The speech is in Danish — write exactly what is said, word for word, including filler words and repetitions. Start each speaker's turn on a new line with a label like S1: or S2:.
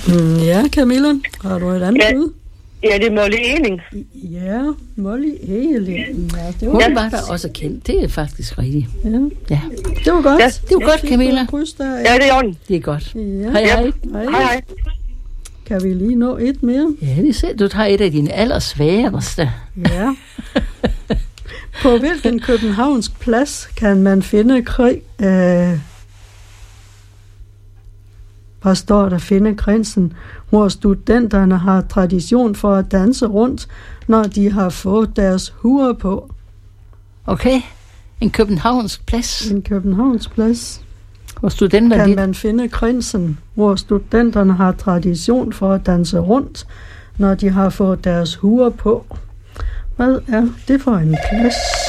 S1: Mm, ja, Camilla, har du et andet
S2: Ja.
S1: bud?
S2: Ja, det er Molly Eling.
S1: Ja, Molly Eling. Ja, det var
S3: Hun
S1: godt.
S3: var der også kendt. Det er faktisk rigtigt.
S1: Ja,
S3: Ja,
S1: det var godt.
S2: Ja,
S3: det var godt, Camilla.
S1: Kryds der,
S2: Ja, det er orden.
S3: Det er godt.
S1: Ja.
S3: Hej, hej.
S1: Hej.
S2: Hej, hej.
S1: Kan vi lige nå et mere?
S3: Ja, det ser du tager et af dine allersværeste.
S1: Ja. På hvilken københavnsk plads kan man finde krig... Øh, hvad står der? Finde kredsen, hvor studenterne har tradition for at danse rundt, når de har fået deres huer på.
S3: Okay, en københavnsk plads.
S1: En københavnsk plads.
S3: Hvor studenterne
S1: Kan
S3: lidt...
S1: man finde kredsen, hvor studenterne har tradition for at danse rundt, når de har fået deres huer på. Hvad er det for en plads?